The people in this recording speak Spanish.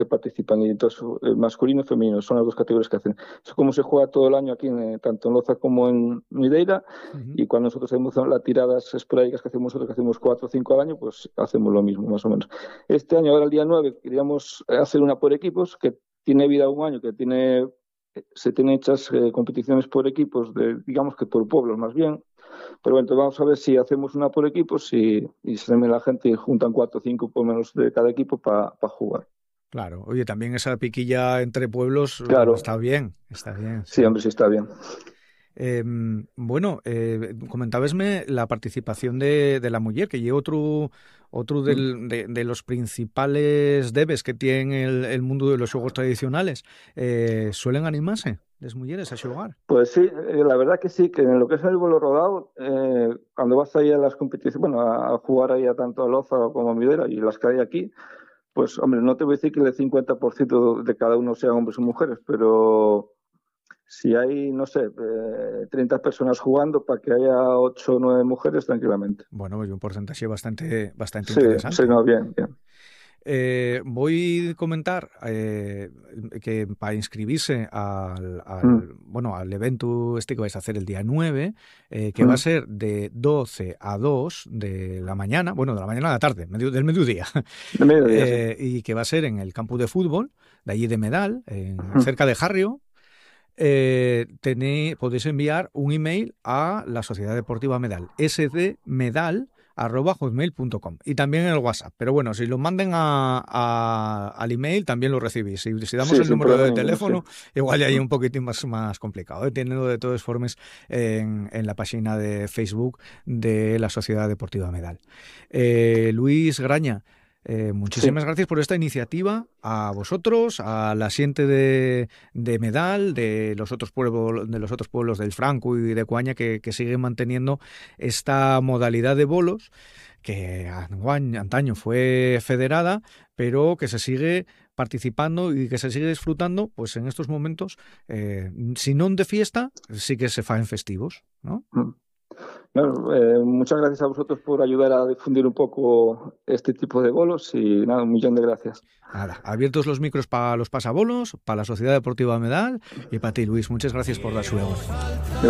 que participan, y entonces masculino y femenino son las dos categorías que hacen. Es como se juega todo el año aquí, tanto en Loza como en Mideira, Ujú. y cuando nosotros hacemos las tiradas esporádicas que hacemos nosotros, que hacemos 4 o 5 al año, pues hacemos lo mismo, más o menos. Este año, ahora el día 9 queríamos hacer una por equipos, que tiene vida un año, se tienen hechas competiciones por equipos, digamos que por pueblos más bien. Pero bueno, entonces vamos a ver si hacemos una por equipos y se me la gente y juntan 4 o 5 por menos de cada equipo para jugar. Claro. Oye, también esa piquilla entre pueblos Claro, está bien, sí, sí. hombre, sí está bien. Bueno, comentabasme la participación de la mujer, que lleva otro Mm. de los principales debes que tiene el mundo de los juegos tradicionales. ¿Suelen animarse las mujeres a jugar? Pues sí, la verdad que sí, que en lo que es el vuelo rodado, cuando vas ahí a las competiciones, bueno, a jugar ahí a tanto a Loza como a Midera y las que hay aquí, pues hombre, no te voy a decir que el 50% de cada uno sean hombres o mujeres, pero si hay, no sé, 30 personas jugando, para que haya 8 o 9 mujeres tranquilamente. Bueno, hay un porcentaje bastante Sí, sí, interesante. no, bien, bien. Voy a comentar que para inscribirse Mm, bueno, al evento este que vais a hacer el día 9, que va a mm, ser de 12 a 2 de la mañana, bueno, de la mañana a la tarde, del mediodía, de mediodía, sí. y que va a ser en el campo de fútbol, de allí de Medal, Mm. cerca de Harrio. Podéis enviar un email a la Sociedad Deportiva Medal, sdmedal@hotmail.com, y también en el WhatsApp. Pero bueno, si lo manden al email también lo recibís. Si damos Sí, el sin número problema de ninguno, sí. teléfono, igual ya hay Mm. un poquitín más complicado. Teniendo de todas formas en la página de Facebook de la Sociedad Deportiva Medal. Luis Graña, Sí, muchísimas gracias por esta iniciativa, a vosotros, a la gente de Medal, de los otros pueblos del Franco y de Coaña que siguen manteniendo esta modalidad de bolos que antaño fue federada, pero que se sigue participando y que se sigue disfrutando, pues en estos momentos, si no de fiesta, sí que se fa en festivos, ¿no? mm. Bueno, muchas gracias a vosotros por ayudar a difundir un poco este tipo de bolos y nada, un millón de gracias. Nada, abiertos los micros para los pasabolos, para la Sociedad Deportiva Medal y para ti, Luis. Muchas gracias por dar su voz.